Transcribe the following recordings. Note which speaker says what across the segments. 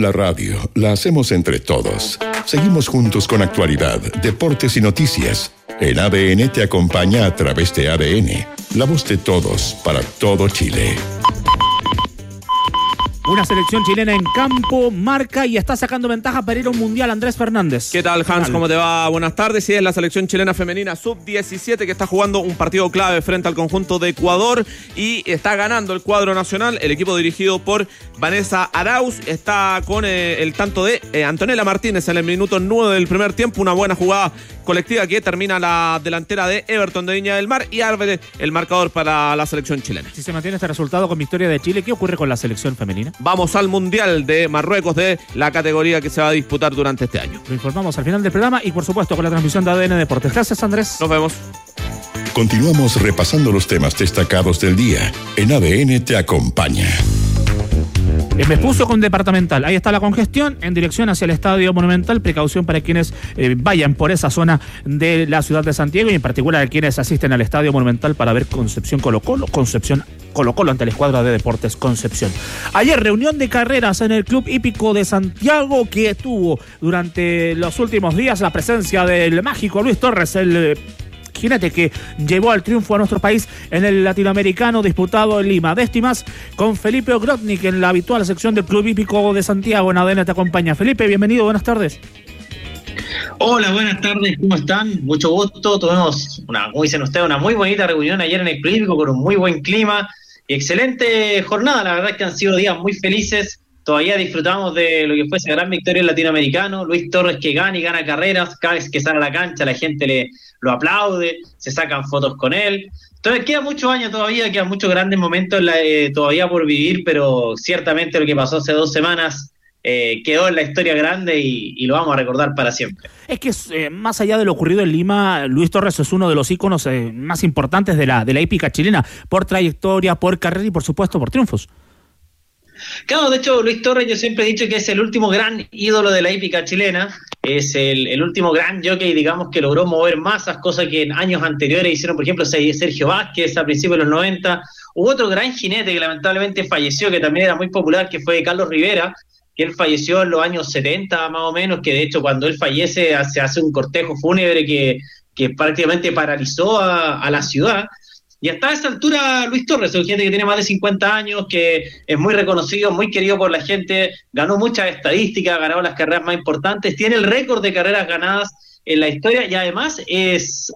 Speaker 1: La radio la hacemos entre todos. Seguimos juntos con actualidad, deportes y noticias. En ADN te acompaña a través de ADN, la voz de todos para todo Chile.
Speaker 2: Una selección chilena en campo, marca y está sacando ventaja para ir a un mundial. Andrés Fernández.
Speaker 3: ¿Qué tal, Hans? ¿Cómo te va? Buenas tardes. Sí, es la selección chilena femenina sub-17 que está jugando un partido clave frente al conjunto de Ecuador y está ganando el cuadro nacional. El equipo dirigido por Vanessa Arauz está con el tanto de Antonella Martínez en el minuto 9 del primer tiempo. Una buena jugada colectiva que termina la delantera de Everton de Viña del Mar y abre el marcador para la selección chilena.
Speaker 2: Si se mantiene este resultado con victoria de Chile, ¿qué ocurre con la selección femenina?
Speaker 3: Vamos al Mundial de Marruecos de la categoría que se va a disputar durante este año.
Speaker 2: Lo informamos al final del programa y por supuesto con la transmisión de ADN Deportes. Gracias, Andrés.
Speaker 3: Nos vemos.
Speaker 1: Continuamos repasando los temas destacados del día. En ADN te acompaña.
Speaker 2: Me puso con Departamental. Ahí está la congestión en dirección hacia el Estadio Monumental. Precaución para quienes vayan por esa zona de la ciudad de Santiago y en particular a quienes asisten al Estadio Monumental para ver Concepción Colo-Colo ante la escuadra de Deportes Concepción. Ayer reunión de carreras en el Club Hípico de Santiago que tuvo durante los últimos días la presencia del mágico Luis Torres, el jinete que llevó al triunfo a nuestro país en el latinoamericano disputado en Lima. Décimas con Felipe Ogrodnik en la habitual sección del Club Hípico de Santiago. En ADN te acompaña. Felipe, bienvenido, buenas tardes.
Speaker 4: Hola, buenas tardes, ¿cómo están? Mucho gusto. Tuvimos como dicen ustedes, una muy bonita reunión ayer en el Club Hípico con un muy buen clima y excelente jornada. La verdad es que han sido días muy felices. Todavía disfrutamos de lo que fue esa gran victoria en latinoamericano. Luis Torres que gana y gana carreras. Cada vez que sale a la cancha la gente lo aplaude, se sacan fotos con él. Entonces queda muchos años todavía, quedan muchos grandes momentos todavía por vivir, pero ciertamente lo que pasó hace 2 semanas quedó en la historia grande y lo vamos a recordar para siempre.
Speaker 2: Es que más allá de lo ocurrido en Lima, Luis Torres es uno de los íconos más importantes de la hípica chilena, por trayectoria, por carrera y por supuesto por triunfos.
Speaker 4: Claro, de hecho Luis Torres yo siempre he dicho que es el último gran ídolo de la hípica chilena, es el último gran jockey, digamos, que logró mover masas, cosas que en años anteriores hicieron, por ejemplo, Sergio Vázquez a principios de los 90, hubo otro gran jinete que lamentablemente falleció, que también era muy popular, que fue Carlos Rivera, que él falleció en los años 70 más o menos, que de hecho cuando él fallece se hace un cortejo fúnebre que prácticamente paralizó a la ciudad. Y hasta esa altura Luis Torres, es gente que tiene más de 50 años, que es muy reconocido, muy querido por la gente, ganó muchas estadísticas, ganó las carreras más importantes, tiene el récord de carreras ganadas en la historia y además es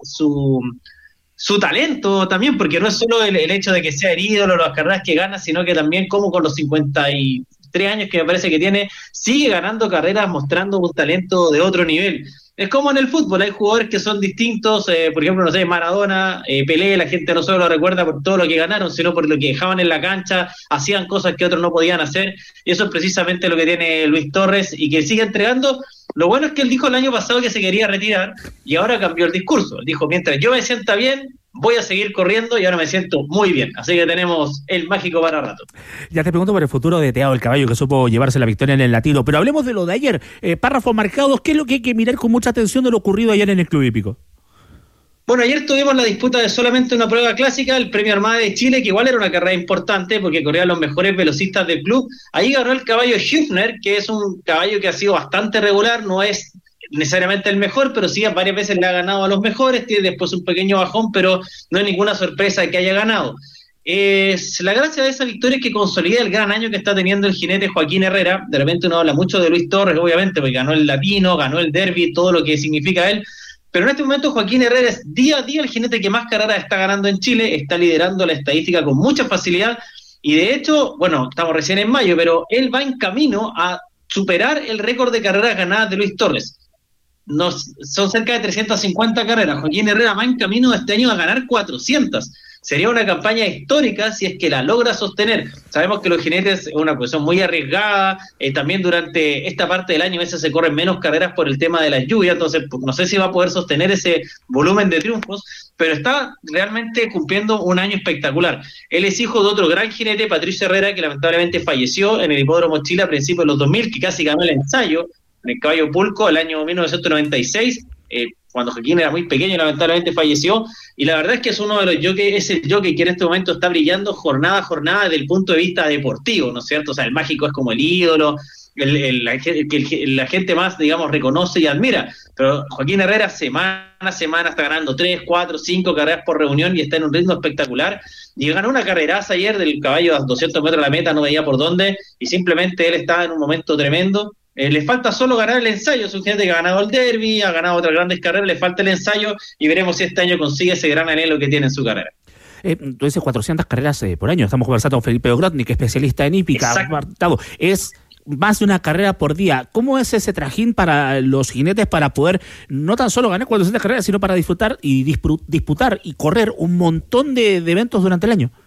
Speaker 4: su talento también, porque no es solo el hecho de que sea el ídolo, las carreras que gana, sino que también como con los 53 años que me parece que tiene, sigue ganando carreras mostrando un talento de otro nivel. Es como en el fútbol, hay jugadores que son distintos, por ejemplo, no sé, Maradona, Pelé, la gente no solo lo recuerda por todo lo que ganaron, sino por lo que dejaban en la cancha, hacían cosas que otros no podían hacer, y eso es precisamente lo que tiene Luis Torres, y que sigue entregando. Lo bueno es que él dijo el año pasado que se quería retirar, y ahora cambió el discurso. Él dijo, mientras yo me sienta bien, voy a seguir corriendo y ahora me siento muy bien. Así que tenemos el mágico para rato.
Speaker 2: Ya te pregunto por el futuro de Teao el Caballo, que supo llevarse la victoria en el Latino, pero hablemos de lo de ayer. Párrafos marcados, ¿qué es lo que hay que mirar con mucha atención de lo ocurrido ayer en el Club Hípico?
Speaker 4: Bueno, ayer tuvimos la disputa de solamente una prueba clásica, el Premio Armada de Chile, que igual era una carrera importante porque corrían los mejores velocistas del club. Ahí ganó el caballo Hüfner, que es un caballo que ha sido bastante regular, no es necesariamente el mejor, pero sí varias veces le ha ganado a los mejores, tiene después un pequeño bajón, pero no hay ninguna sorpresa de que haya ganado. La gracia de esa victoria es que consolida el gran año que está teniendo el jinete Joaquín Herrera. De repente uno habla mucho de Luis Torres, obviamente, porque ganó el Latino, ganó el Derby, todo lo que significa él, pero en este momento Joaquín Herrera es día a día el jinete que más carreras está ganando en Chile, está liderando la estadística con mucha facilidad, y de hecho, bueno, estamos recién en mayo, pero él va en camino a superar el récord de carreras ganadas de Luis Torres. Son cerca de 350 carreras. Joaquín Herrera va en camino este año a ganar 400. Sería una campaña histórica si es que la logra sostener. Sabemos que los jinetes es una cuestión muy arriesgada, también durante esta parte del año a veces se corren menos carreras por el tema de las lluvias, entonces no sé si va a poder sostener ese volumen de triunfos, pero está realmente cumpliendo un año espectacular. Él es hijo de otro gran jinete, Patricio Herrera, que lamentablemente falleció en el Hipódromo Chile a principios de los 2000, que casi ganó el ensayo en el caballo Pulco el año 1996, cuando Joaquín era muy pequeño, lamentablemente falleció, y la verdad es que es uno de los jockeys, es el jockey que en este momento está brillando jornada a jornada desde el punto de vista deportivo, ¿no es cierto? O sea, el Mágico es como el ídolo, la gente más, digamos, reconoce y admira, pero Joaquín Herrera semana a semana está ganando 3, 4, 5 carreras por reunión y está en un ritmo espectacular, y ganó una carreraza ayer del caballo a 200 metros de la meta, no veía por dónde, y simplemente él estaba en un momento tremendo. Le falta solo ganar el ensayo, es un jinete que ha ganado el Derby, ha ganado otras grandes carreras, le falta el ensayo y veremos si este año consigue ese gran anhelo que tiene en su carrera.
Speaker 2: Tú dices 400 carreras por año, estamos conversando con Felipe Ogrotnik, especialista en hípica, es más de una carrera por día. ¿Cómo es ese trajín para los jinetes para poder no tan solo ganar 400 carreras, sino para disfrutar y disputar y correr un montón de eventos durante el año?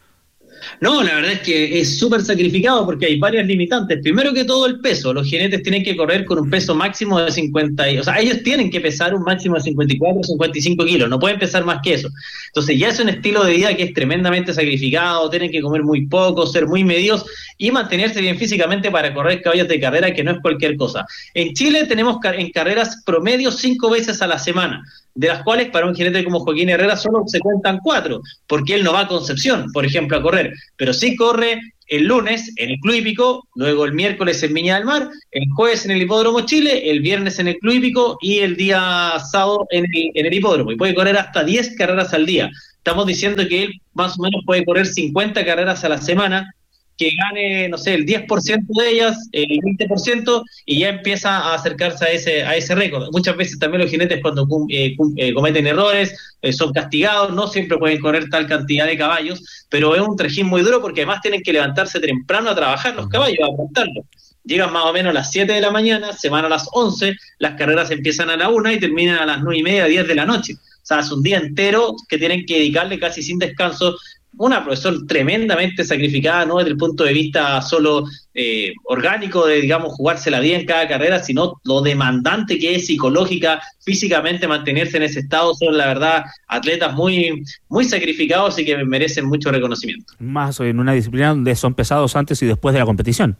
Speaker 4: No, la verdad es que es súper sacrificado porque hay varias limitantes. Primero que todo, el peso. Los jinetes tienen que correr con un peso máximo de 50, o sea, ellos tienen que pesar un máximo de 54 o 55 kilos, no pueden pesar más que eso. Entonces ya es un estilo de vida que es tremendamente sacrificado, tienen que comer muy poco, ser muy medidos y mantenerse bien físicamente para correr caballos de carrera, que no es cualquier cosa. En Chile tenemos en carreras promedio 5 veces a la semana, de las cuales para un jinete como Joaquín Herrera solo se cuentan 4, porque él no va a Concepción, por ejemplo, a correr, pero sí corre el lunes en el Club Hípico, luego el miércoles en Viña del Mar, el jueves en el Hipódromo Chile, el viernes en el Club Hípico y el día sábado en el Hipódromo, y puede correr hasta 10 carreras al día. Estamos diciendo que él más o menos puede correr 50 carreras a la semana, que gane, no sé, el 10% de ellas, el 20%, y ya empieza a acercarse a ese récord. Muchas veces también los jinetes cuando cometen errores, son castigados, no siempre pueden correr tal cantidad de caballos, pero es un trajín muy duro porque además tienen que levantarse temprano a trabajar los caballos, a montarlos. Llegan más o menos a las 7 de la mañana, se van a las 11, las carreras empiezan a la 1 y terminan a las 9:30, 10 de la noche. O sea, es un día entero que tienen que dedicarle casi sin descanso. Una profesión tremendamente sacrificada, no desde el punto de vista solo orgánico de, digamos, jugársela bien en cada carrera, sino lo demandante que es psicológica, físicamente mantenerse en ese estado. Son, la verdad, atletas muy, muy sacrificados y que merecen mucho reconocimiento.
Speaker 2: Más en una disciplina donde son pesados antes y después de la competición.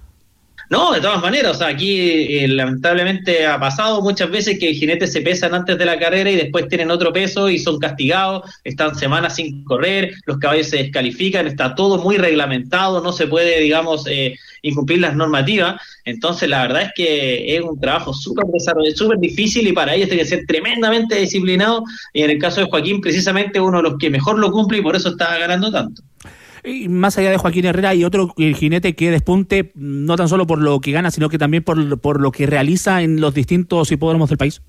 Speaker 4: No, de todas maneras, o sea, aquí lamentablemente ha pasado muchas veces que jinetes se pesan antes de la carrera y después tienen otro peso y son castigados, están semanas sin correr, los caballos se descalifican, está todo muy reglamentado, no se puede, digamos, incumplir las normativas. Entonces la verdad es que es un trabajo súper difícil y para ellos tiene que ser tremendamente disciplinado, y en el caso de Joaquín precisamente uno de los que mejor lo cumple y por eso está ganando tanto.
Speaker 2: Y más allá de Joaquín Herrera hay otro jinete que despunte no tan solo por lo que gana, sino que también por lo que realiza en los distintos hipódromos del país.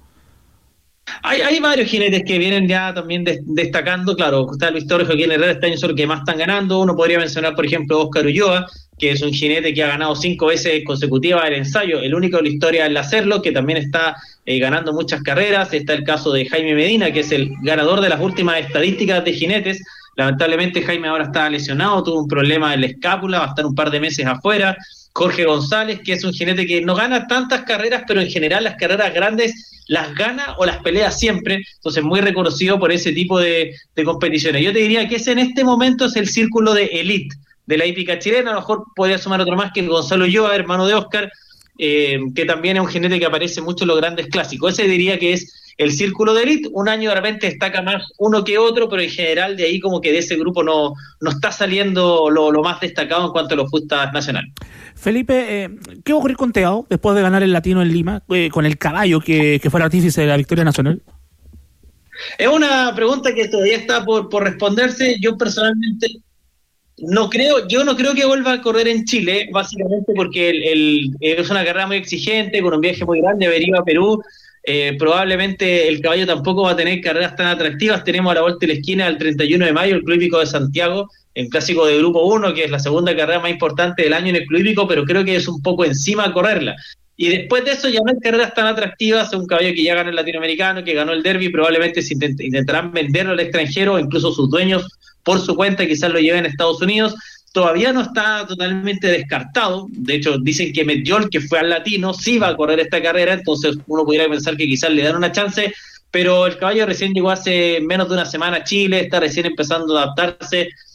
Speaker 4: Hay varios jinetes que vienen ya también destacando. Claro, está Luis Torres, Joaquín Herrera, este año son los que más están ganando. Uno podría mencionar, por ejemplo, Óscar Ulloa, que es un jinete que ha ganado 5 veces consecutivas el ensayo, el único de la historia en hacerlo, que también está ganando muchas carreras. Está el caso de Jaime Medina, que es el ganador de las últimas estadísticas de jinetes. Lamentablemente Jaime ahora está lesionado, tuvo un problema en la escápula, va a estar un par de meses afuera. Jorge González, que es un jinete que no gana tantas carreras, pero en general las carreras grandes las gana o las pelea siempre, entonces muy reconocido por ese tipo de competiciones. Yo te diría que ese en este momento es el círculo de elite de la hípica chilena. A lo mejor podría sumar otro más, que el Gonzalo Ulloa, hermano de Óscar, que también es un jinete que aparece mucho en los grandes clásicos. Ese diría que es el círculo de élite. Un año de repente destaca más uno que otro, pero en general de ahí como que de ese grupo no está saliendo lo más destacado en cuanto a los justas nacionales.
Speaker 2: Felipe, ¿qué va a ocurrir con Teao después de ganar el Latino en Lima, con el caballo que fue el artífice de la victoria nacional?
Speaker 4: Es una pregunta que todavía está por responderse. Yo personalmente no creo que vuelva a correr en Chile, básicamente porque es una carrera muy exigente, con un viaje muy grande, Berrío a Perú. Probablemente el caballo tampoco va a tener carreras tan atractivas. Tenemos a la vuelta de la esquina el 31 de mayo el Club Hípico de Santiago, en clásico de Grupo 1, que es la segunda carrera más importante del año en el Club Hípico, pero creo que es un poco encima correrla. Y después de eso ya no hay carreras tan atractivas. Es un caballo que ya ganó el latinoamericano, que ganó el Derby, probablemente se intentarán venderlo al extranjero, incluso sus dueños por su cuenta quizás lo lleven a Estados Unidos. Todavía no está totalmente descartado. De hecho, dicen que Medjol, que fue al Latino, sí va a correr esta carrera, entonces uno pudiera pensar que quizás le dan una chance, pero el caballo recién llegó hace menos de una semana a Chile, está recién empezando a adaptarse.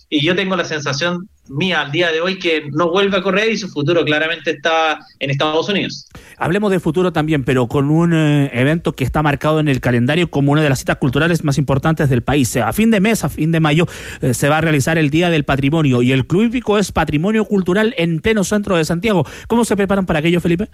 Speaker 4: y yo tengo la sensación mía al día de hoy que no vuelve a correr y su futuro claramente está en Estados Unidos.
Speaker 2: Hablemos de futuro también, pero con un evento que está marcado en el calendario como una de las citas culturales más importantes del país. A fin de mes, a fin de mayo, se va a realizar el Día del Patrimonio y el Club Hípico es patrimonio cultural en pleno centro de Santiago. ¿Cómo se preparan para aquello, Felipe?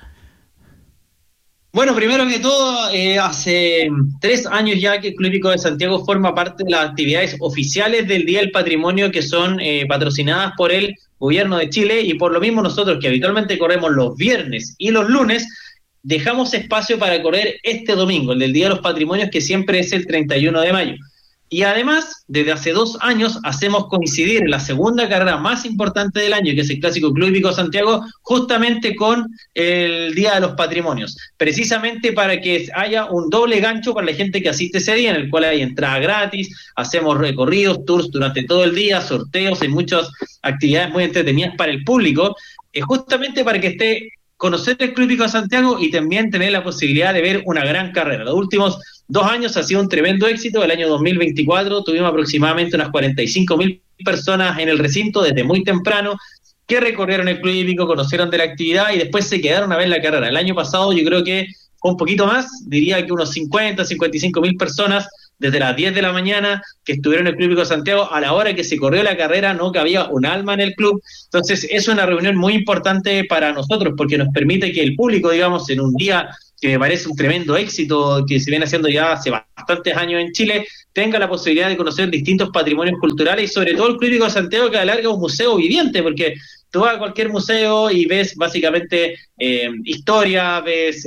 Speaker 4: Bueno, primero que todo, hace 3 años ya que el Club Hípico de Santiago forma parte de las actividades oficiales del Día del Patrimonio que son patrocinadas por el Gobierno de Chile, y por lo mismo nosotros, que habitualmente corremos los viernes y los lunes, dejamos espacio para correr este domingo, el del Día de los Patrimonios, que siempre es el 31 de mayo. Y además, desde hace 2 años hacemos coincidir la segunda carrera más importante del año, que es el Clásico Club Hípico Santiago, justamente con el Día de los Patrimonios, precisamente para que haya un doble gancho para la gente que asiste ese día, en el cual hay entrada gratis, hacemos recorridos, tours durante todo el día, sorteos, hay muchas actividades muy entretenidas para el público, justamente para que esté conocer el Club Hípico de Santiago y también tener la posibilidad de ver una gran carrera. Los últimos 2 años ha sido un tremendo éxito. El año 2024 tuvimos aproximadamente unas 45.000 personas en el recinto desde muy temprano que recorrieron el Club Hípico, conocieron de la actividad y después se quedaron a ver la carrera. El año pasado yo creo que fue un poquito más, diría que unos 55.000 personas desde las 10 de la mañana que estuvieron en el Club Hípico de Santiago. A la hora que se corrió la carrera no cabía un alma en el club. Entonces es una reunión muy importante para nosotros porque nos permite que el público, digamos, en un día que me parece un tremendo éxito que se viene haciendo ya hace bastantes años en Chile, tenga la posibilidad de conocer distintos patrimonios culturales y sobre todo el Club Hípico de Santiago, que alarga un museo viviente, porque tú vas a cualquier museo y ves básicamente historia, ves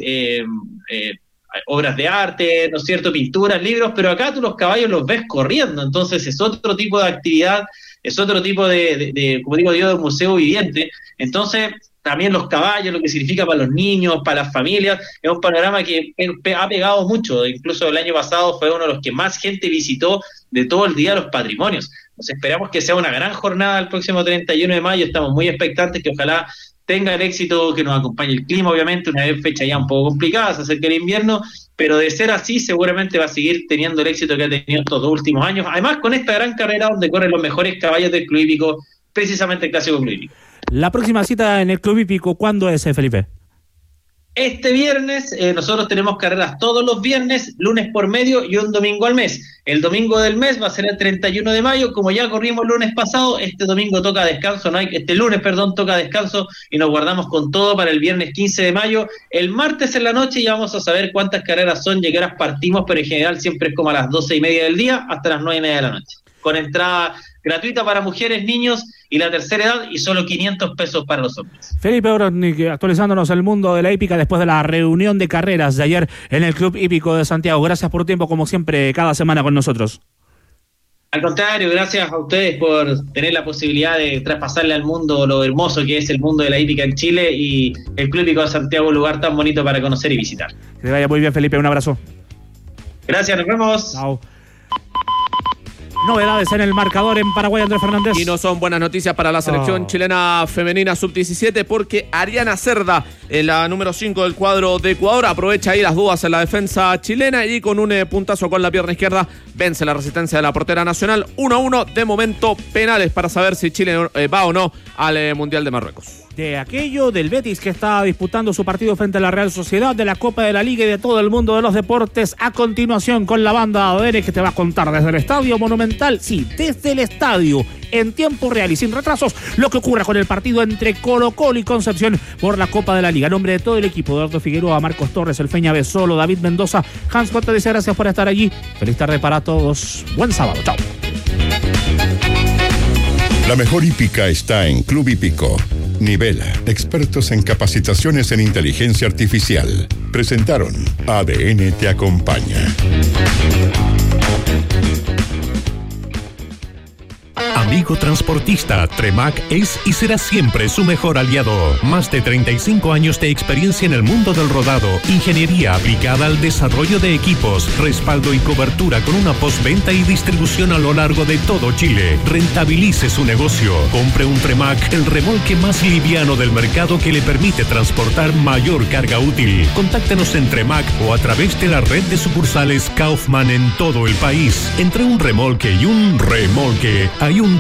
Speaker 4: obras de arte, ¿no es cierto?, pinturas, libros, pero acá tú los caballos los ves corriendo, entonces es otro tipo de actividad, es otro tipo de como digo yo, de museo viviente. Entonces también los caballos, lo que significa para los niños, para las familias, es un panorama que ha pegado mucho. Incluso el año pasado fue uno de los que más gente visitó de todo el Día de los Patrimonios. Entonces esperamos que sea una gran jornada el próximo 31 de mayo, estamos muy expectantes que ojalá tenga el éxito, que nos acompañe el clima, obviamente, una fecha ya un poco complicada, se acerca el invierno, pero de ser así seguramente va a seguir teniendo el éxito que ha tenido estos 2 últimos años, además con esta gran carrera donde corren los mejores caballos del Club Hípico, precisamente el Clásico Club Hípico.
Speaker 2: La próxima cita en el Club Hípico, ¿cuándo es, Felipe?
Speaker 4: Este viernes, nosotros tenemos carreras todos los viernes, lunes por medio y un domingo al mes. El domingo del mes va a ser el 31 de mayo, como ya corrimos el lunes pasado, este domingo toca descanso, este lunes, toca descanso y nos guardamos con todo para el viernes 15 de mayo. El martes en la noche ya vamos a saber cuántas carreras son, ya que ahora partimos, pero en general siempre es como a las 12:30 del día hasta las 9:30 de la noche. Con entrada gratuita para mujeres, niños y la tercera edad y solo 500 pesos para los hombres.
Speaker 2: Felipe Orodnik, actualizándonos el mundo de la hípica después de la reunión de carreras de ayer en el Club Hípico de Santiago. Gracias por tu tiempo, como siempre, cada semana con nosotros.
Speaker 4: Al contrario, gracias a ustedes por tener la posibilidad de traspasarle al mundo lo hermoso que es el mundo de la hípica en Chile y el Club Hípico de Santiago, un lugar tan bonito para conocer y visitar.
Speaker 2: Que te vaya muy bien, Felipe, un abrazo.
Speaker 4: Gracias, nos vemos.
Speaker 2: Chao. Novedades en el marcador en Paraguay, Andrés Fernández.
Speaker 3: Y no son buenas noticias para la selección chilena femenina sub-17 porque Ariana Cerda, en la número 5 del cuadro de Ecuador, aprovecha ahí las dudas en la defensa chilena y con un puntazo con la pierna izquierda vence la resistencia de la portera nacional. 1-1 de momento, penales para saber si Chile va o no al Mundial de Marruecos.
Speaker 2: De aquello del Betis que está disputando su partido frente a la Real Sociedad, de la Copa de la Liga y de todo el mundo de los deportes, a continuación con la banda ADN que te va a contar desde el Estadio Monumental, sí, desde el estadio, en tiempo real y sin retrasos, lo que ocurra con el partido entre Colo-Colo y Concepción por la Copa de la Liga. En nombre de todo el equipo, Eduardo Figueroa, Marcos Torres, El Feña Besolo, David Mendoza, Hans Cote dice gracias por estar allí. Feliz tarde para todos. Buen sábado. Chao.
Speaker 1: La mejor hípica está en Club Hípico. Nivela, expertos en capacitaciones en inteligencia artificial. Presentaron ADN te acompaña.
Speaker 5: Amigo transportista, Tremac es y será siempre su mejor aliado. Más de 35 años de experiencia en el mundo del rodado, ingeniería aplicada al desarrollo de equipos, respaldo y cobertura con una postventa y distribución a lo largo de todo Chile. Rentabilice su negocio. Compre un Tremac, el remolque más liviano del mercado que le permite transportar mayor carga útil. Contáctenos en Tremac o a través de la red de sucursales Kaufman en todo el país. Entre un remolque y un remolque hay un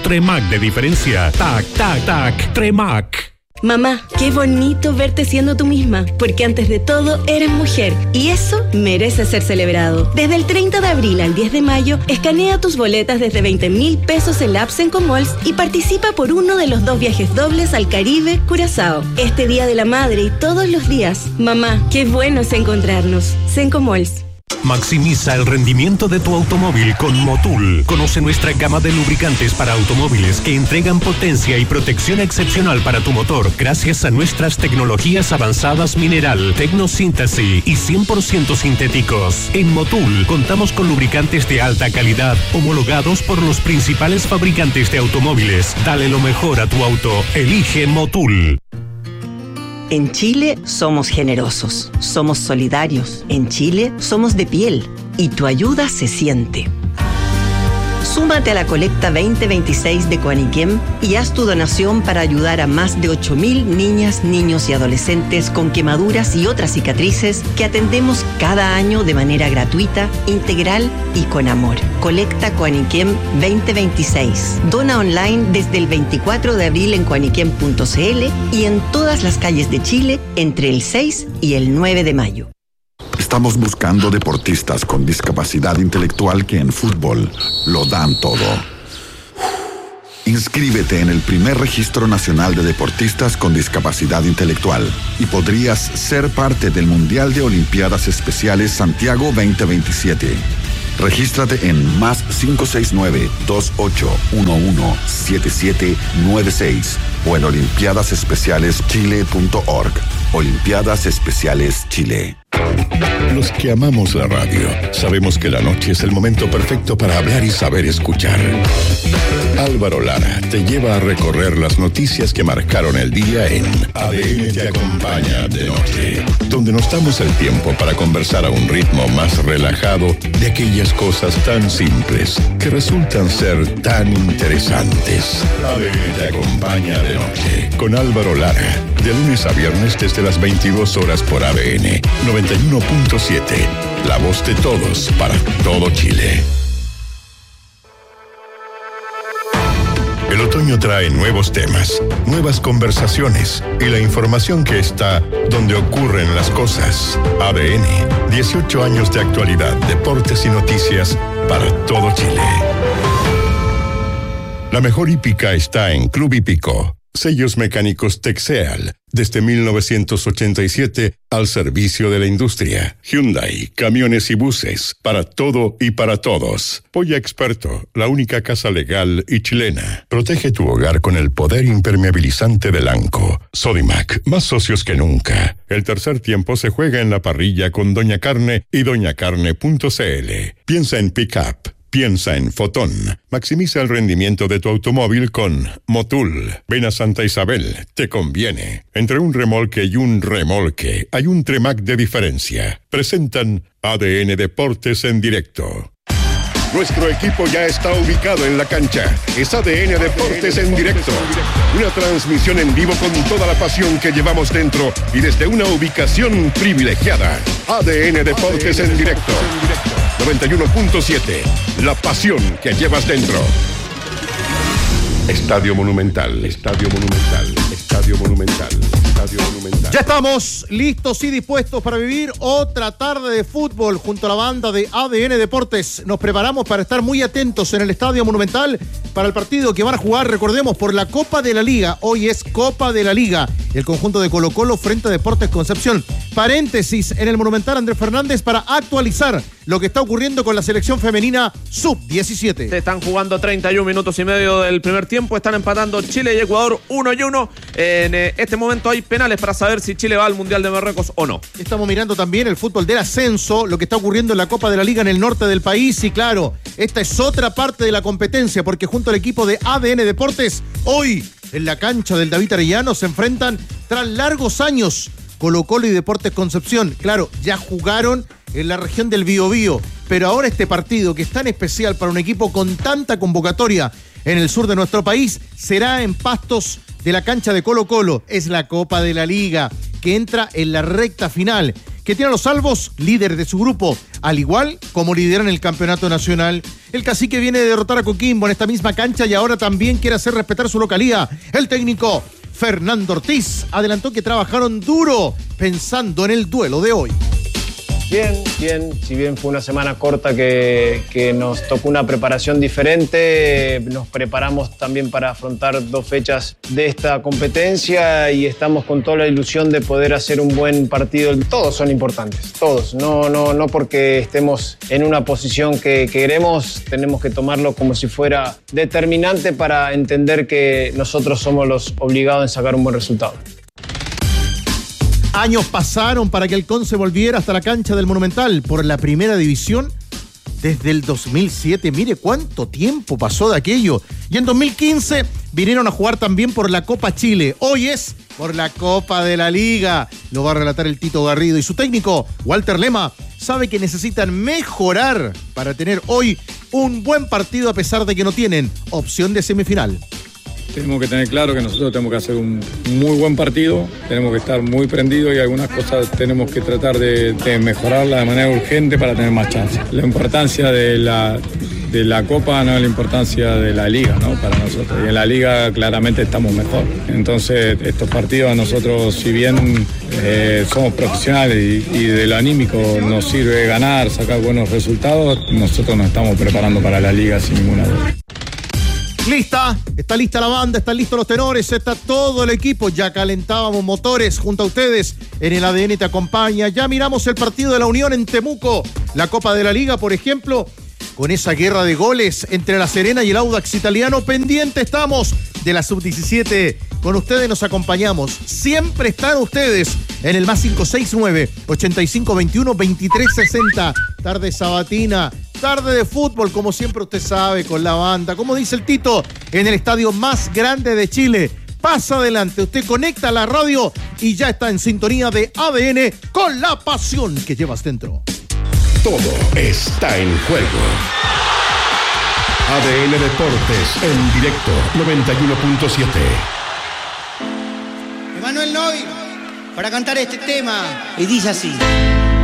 Speaker 5: Tremac de diferencia. Tac, tac, tac. Tremac.
Speaker 6: Mamá, qué bonito verte siendo tú misma, porque antes de todo eres mujer y eso merece ser celebrado. Desde el 30 de abril al 10 de mayo, escanea tus boletas desde 20,000 pesos en la app Sencomols y participa por uno de los 2 viajes dobles al Caribe, Curazao. Este Día de la Madre y todos los días. Mamá, qué bueno es encontrarnos. Sencomols.
Speaker 5: Maximiza el rendimiento de tu automóvil con Motul. Conoce nuestra gama de lubricantes para automóviles que entregan potencia y protección excepcional para tu motor gracias a nuestras tecnologías avanzadas mineral, tecnosíntesis y 100% sintéticos. En Motul contamos con lubricantes de alta calidad homologados por los principales fabricantes de automóviles. Dale lo mejor a tu auto. Elige Motul.
Speaker 7: En Chile somos generosos, somos solidarios. En Chile somos de piel y tu ayuda se siente. Súmate a la colecta 2026 de Coaniquem y haz tu donación para ayudar a más de 8,000 niñas, niños y adolescentes con quemaduras y otras cicatrices que atendemos cada año de manera gratuita, integral y con amor. Colecta Coaniquem 2026. Dona online desde el 24 de abril en coaniquem.cl y en todas las calles de Chile entre el 6 y el 9 de mayo.
Speaker 8: Estamos buscando deportistas con discapacidad intelectual que en fútbol lo dan todo. Inscríbete en el primer registro nacional de deportistas con discapacidad intelectual y podrías ser parte del Mundial de Olimpiadas Especiales Santiago 2027. Regístrate en +569 28117796 o en olimpiadasespecialeschile.org. Olimpiadas Especiales Chile.
Speaker 1: Los que amamos la radio sabemos que la noche es el momento perfecto para hablar y saber escuchar. Álvaro Lara te lleva a recorrer las noticias que marcaron el día en ADN te acompaña de noche, donde nos damos el tiempo para conversar a un ritmo más relajado de aquellas cosas tan simples que resultan ser tan interesantes. ADN te acompaña de noche con Álvaro Lara, de lunes a viernes desde las 22 horas por ADN 91.7, la voz de todos para todo Chile. El otoño trae nuevos temas, nuevas conversaciones y la información que está donde ocurren las cosas. ADN, 18 años de actualidad, deportes y noticias para todo Chile. La mejor hípica está en Club Hípico. Sellos mecánicos Texeal, desde 1987 al servicio de la industria. Hyundai, camiones y buses, para todo y para todos. Polla Experto, la única casa legal y chilena. Protege tu hogar con el poder impermeabilizante del ANCO. Sodimac, más socios que nunca. El tercer tiempo se juega en la parrilla con Doña Carne y doñacarne.cl. Piensa en pick-up. Piensa en Fotón. Maximiza el rendimiento de tu automóvil con Motul. Ven a Santa Isabel, te conviene. Entre un remolque y un remolque hay un Tremac de diferencia. Presentan ADN Deportes en directo. Nuestro equipo ya está ubicado en la cancha. Es ADN Deportes en directo. Una transmisión en vivo con toda la pasión que llevamos dentro y desde una ubicación privilegiada. ADN Deportes en directo. 91.7. La pasión que llevas dentro. Estadio Monumental. Estadio Monumental. Estadio Monumental. Estadio Monumental.
Speaker 9: Ya estamos listos y dispuestos para vivir otra tarde de fútbol junto a la banda de ADN Deportes. Nos preparamos para estar muy atentos en el Estadio Monumental para el partido que van a jugar, recordemos, por la Copa de la Liga. Hoy es Copa de la Liga. El conjunto de Colo-Colo frente a Deportes Concepción. Paréntesis en el Monumental, Andrés Fernández, para actualizar lo que está ocurriendo con la selección femenina sub-17.
Speaker 3: Se están jugando 31 minutos y medio del primer tiempo. Están empatando Chile y Ecuador 1-1. En este momento hay penales para saber si Chile va al Mundial de Marruecos o no.
Speaker 9: Estamos mirando también el fútbol del ascenso, lo que está ocurriendo en la Copa de la Liga en el norte del país. Y claro, esta es otra parte de la competencia, porque junto al equipo de ADN Deportes, hoy en la cancha del David Arellano se enfrentan tras largos años Colo-Colo y Deportes Concepción. Claro, ya jugaron en la región del Biobío, pero ahora este partido, que es tan especial para un equipo con tanta convocatoria en el sur de nuestro país, será en pastos de la cancha de Colo-Colo. Es la Copa de la Liga, que entra en la recta final. que tiene a los Salvos líder de su grupo, al igual como lideran el campeonato nacional. El Cacique viene de derrotar a Coquimbo en esta misma cancha y ahora también quiere hacer respetar su localía. El técnico Fernando Ortiz adelantó que trabajaron duro pensando en el duelo de hoy.
Speaker 10: Bien, si bien fue una semana corta que nos tocó una preparación diferente, nos preparamos también para afrontar 2 fechas de esta competencia y estamos con toda la ilusión de poder hacer un buen partido. Todos son importantes, todos, no porque estemos en una posición que queremos, tenemos que tomarlo como si fuera determinante para entender que nosotros somos los obligados en sacar un buen resultado.
Speaker 9: Años pasaron para que el Conce volviera hasta la cancha del Monumental por la primera división desde el 2007. Mire cuánto tiempo pasó de aquello. Y en 2015 vinieron a jugar también por la Copa Chile. Hoy es por la Copa de la Liga. Lo va a relatar el Tito Garrido. Y su técnico, Walter Lema, sabe que necesitan mejorar para tener hoy un buen partido a pesar de que no tienen opción de semifinal.
Speaker 11: Tenemos que tener claro que nosotros tenemos que hacer un muy buen partido, tenemos que estar muy prendidos y algunas cosas tenemos que tratar de mejorarlas de manera urgente para tener más chances. La importancia de la Copa no es la importancia de la Liga, ¿no? Para nosotros. Y en la Liga claramente estamos mejor. Entonces estos partidos a nosotros, si bien somos profesionales y de lo anímico nos sirve ganar, sacar buenos resultados, nosotros nos estamos preparando para la Liga sin ninguna duda.
Speaker 9: Está lista la banda, están listos los tenores, está todo el equipo. Ya calentábamos motores junto a ustedes en el ADN Te Acompaña. Ya miramos el partido de la Unión en Temuco, la Copa de la Liga, por ejemplo, con esa guerra de goles entre La Serena y el Audax italiano. Pendiente estamos de la Sub-17. Con ustedes nos acompañamos. Siempre están ustedes en el más 569-8521-2360. Tarde sabatina. Tarde de fútbol, como siempre usted sabe, con la banda. Como dice el Tito, en el estadio más grande de Chile. Pasa adelante, usted conecta la radio y ya está en sintonía de ADN con la pasión que llevas dentro.
Speaker 1: Todo está en juego. ADN Deportes en directo 91.7.
Speaker 12: Emanuel Noy, para cantar este tema, y dice así.